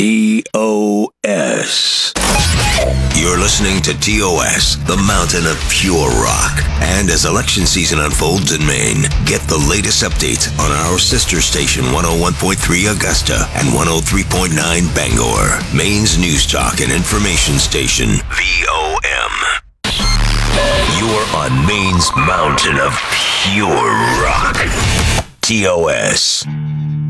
TOS. You're listening to TOS, the mountain of pure rock. And as election season unfolds in Maine, get the latest updates on our sister station 101.3 Augusta and 103.9 Bangor, Maine's news talk and information station, VOM. You're on Maine's mountain of pure rock. TOS.